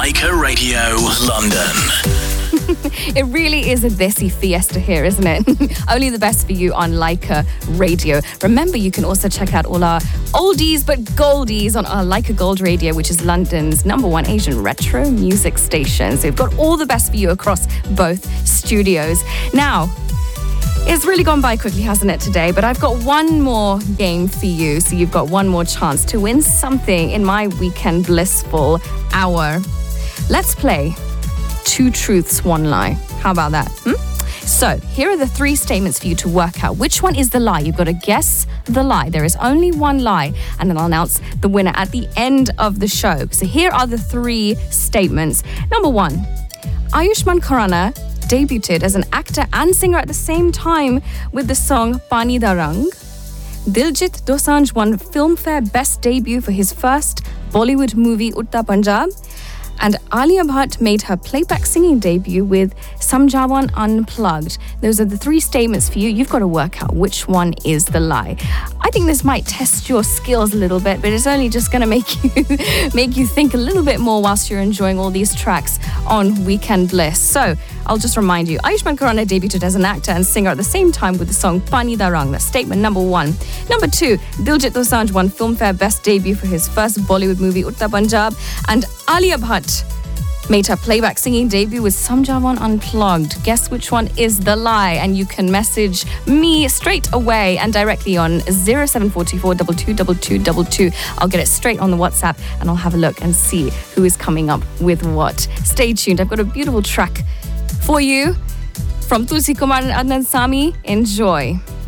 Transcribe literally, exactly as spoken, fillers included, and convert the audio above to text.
Laika Radio London. It really is a Desi fiesta here, isn't it? Only the best for you on Laika Radio. Remember, you can also check out all our oldies but goldies on our Laika Gold Radio, which is London's number one Asian retro music station. So we've got all the best for you across both studios. Now, it's really gone by quickly, hasn't it, today? But I've got one more game for you. So you've got one more chance to win something in my Weekend Blissful hour. Let's play Two Truths, One Lie. How about that? Hmm? So here are the three statements for you to work out. Which one is the lie? You've got to guess the lie. There is only one lie, and then I'll announce the winner at the end of the show. So here are the three statements. Number one, Ayushmann Khurrana debuted as an actor and singer at the same time with the song Pani Da Rang. Diljit Dosanjh won Filmfare Best Debut for his first Bollywood movie Utta Punjab. And Alia Bhatt made her playback singing debut with Samjawan Unplugged. Those are the three statements for you. You've got to work out which one is the lie. I think this might test your skills a little bit, but it's only just going to make you make you think a little bit more whilst you're enjoying all these tracks on Weekend Bliss. So I'll just remind you, Ayushmann Khurrana debuted as an actor and singer at the same time with the song Pani Da Rang. That's statement number one. Number two, Diljit Dosanjh won Filmfare Best Debut for his first Bollywood movie Utta Punjab. And Alia Bhatt made her playback singing debut with Samjawan Unplugged. Guess which one is the lie? And you can message me straight away and directly on zero seven four two four two two two two two two. I'll get it straight on the WhatsApp and I'll have a look and see who is coming up with what. Stay tuned. I've got a beautiful track for you from Tulsi Kumar and Adnan Sami. Enjoy.